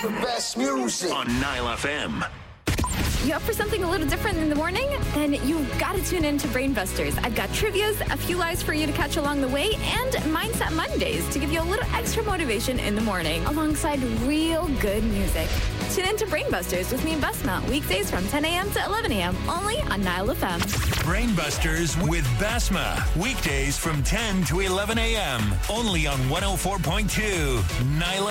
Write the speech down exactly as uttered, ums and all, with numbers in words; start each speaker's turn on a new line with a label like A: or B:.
A: the best music
B: on Nile F M.
C: You up for something a little different in the morning? Then you've got to tune in to Brainbusters. I've got trivias, a few lies for you to catch along the way, and Mindset Mondays to give you a little extra motivation in the morning, alongside real good music. Tune in to Brainbusters with me and Basma, weekdays from ten a.m. to eleven a.m., only on Nile F M.
B: Brainbusters with Basma, weekdays from ten to eleven a.m., only on one oh four point two Nile